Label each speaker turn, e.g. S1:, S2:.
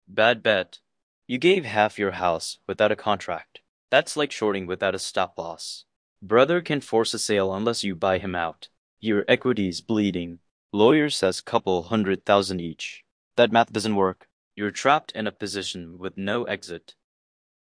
S1: Bad bet. You gave half your house without a contract. That's like shorting without a stop loss. Brother can force a sale unless you buy him out. Your equity's bleeding. Lawyer says couple 100,000 each. That math doesn't work. You're trapped in a position with no exit.